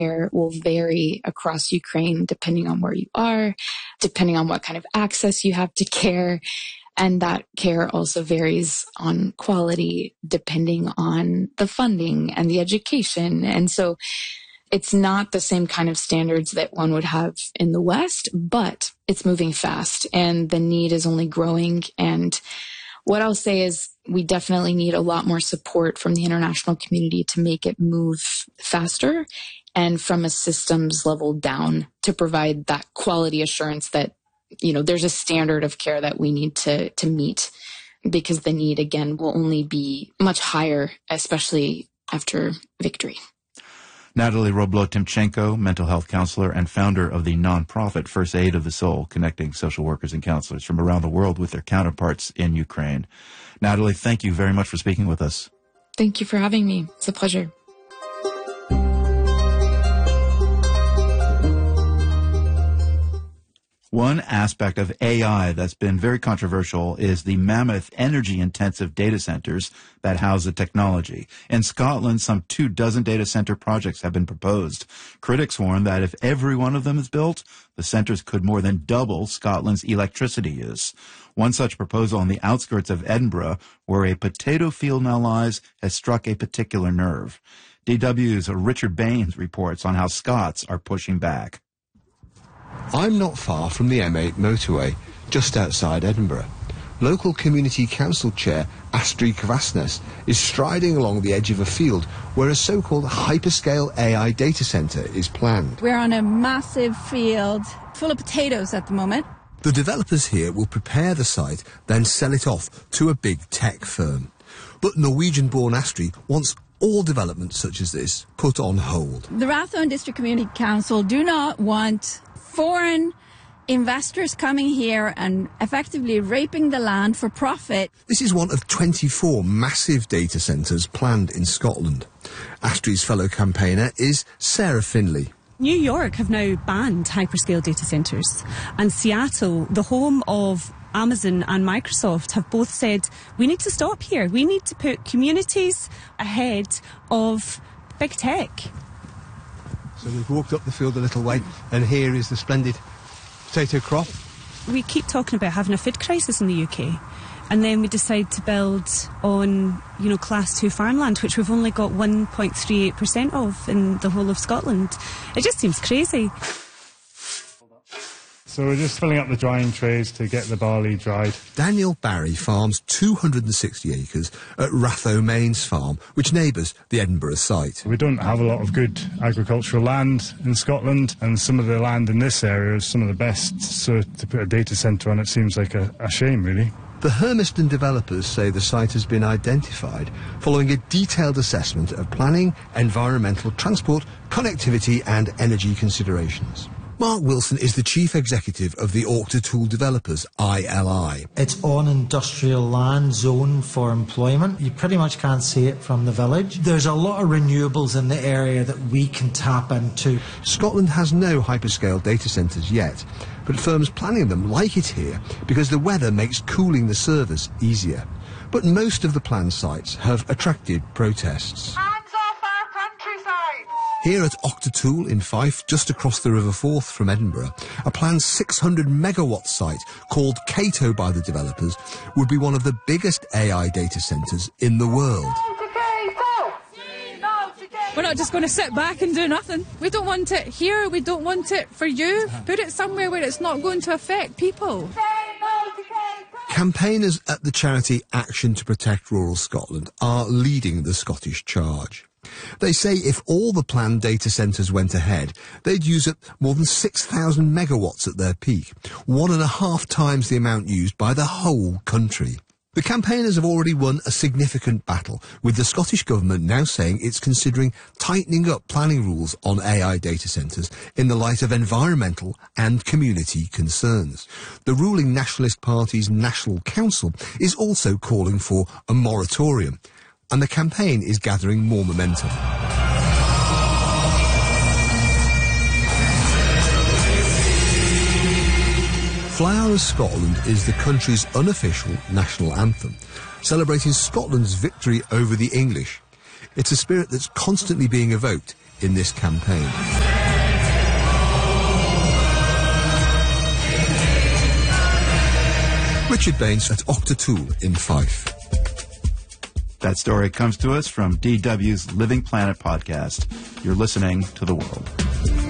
care will vary across Ukraine depending on where you are, depending on what kind of access you have to care. And that care also varies on quality depending on the funding and the education. And so it's not the same kind of standards that one would have in the West, but it's moving fast and the need is only growing. And what I'll say is we definitely need a lot more support from the international community to make it move faster and from a systems level down to provide that quality assurance that, you know, there's a standard of care that we need to meet, because the need, again, will only be much higher, especially after victory. Natalie Roblo-Timchenko, mental health counselor and founder of the nonprofit First Aid of the Soul, connecting social workers and counselors from around the world with their counterparts in Ukraine. Natalie, thank you very much for speaking with us. Thank you for having me. It's a pleasure. One aspect of AI that's been very controversial is the mammoth energy-intensive data centers that house the technology. In Scotland, some 24 data center projects have been proposed. Critics warn that if every one of them is built, the centers could more than double Scotland's electricity use. One such proposal on the outskirts of Edinburgh, where a potato field now lies, has struck a particular nerve. DW's Richard Baines reports on how Scots are pushing back. I'm not far from the M8 motorway, just outside Edinburgh. Local Community Council Chair Astrid Kvasnes is striding along the edge of a field where a so-called hyperscale AI data centre is planned. We're on a massive field full of potatoes at the moment. The developers here will prepare the site, then sell it off to a big tech firm. But Norwegian-born Astrid wants all developments such as this put on hold. The Rathdowne District Community Council do not want foreign investors coming here and effectively raping the land for profit. This is one of 24 massive data centres planned in Scotland. Astrid's fellow campaigner is Sarah Finlay. New York have now banned hyperscale data centres, and Seattle, the home of Amazon and Microsoft, have both said we need to stop here. We need to put communities ahead of big tech. So we've walked up the field a little way, and here is the splendid potato crop. We keep talking about having a food crisis in the UK, and then we decide to build on, Class 2 farmland, which we've only got 1.38% of in the whole of Scotland. It just seems crazy. So we're just filling up the drying trays to get the barley dried. Daniel Barry farms 260 acres at Ratho Mains Farm, which neighbours the Edinburgh site. We don't have a lot of good agricultural land in Scotland, and some of the land in this area is some of the best, so to put a data centre on it seems like a shame, really. The Hermiston developers say the site has been identified following a detailed assessment of planning, environmental, transport, connectivity and energy considerations. Mark Wilson is the chief executive of the Auchtertool Developers, ILI. It's on industrial land zoned for employment. You pretty much can't see it from the village. There's a lot of renewables in the area that we can tap into. Scotland has no hyperscale data centres yet, but firms planning them like it here because the weather makes cooling the servers easier. But most of the planned sites have attracted protests. Here at Auchtertool in Fife, just across the River Forth from Edinburgh, a planned 600 megawatt site called Cato by the developers would be one of the biggest AI data centres in the world. We're not just going to sit back and do nothing. We don't want it here, we don't want it for you. Put it somewhere where it's not going to affect people. Campaigners at the charity Action to Protect Rural Scotland are leading the Scottish charge. They say if all the planned data centres went ahead, they'd use up more than 6,000 megawatts at their peak, 1.5 times the amount used by the whole country. The campaigners have already won a significant battle, with the Scottish Government now saying it's considering tightening up planning rules on AI data centres in the light of environmental and community concerns. The ruling Nationalist Party's National Council is also calling for a moratorium, and the campaign is gathering more momentum. Flower of Scotland is the country's unofficial national anthem, celebrating Scotland's victory over the English. It's a spirit that's constantly being evoked in this campaign. Richard Baines at Octatool in Fife. That story comes to us from DW's Living Planet podcast. You're listening to The World.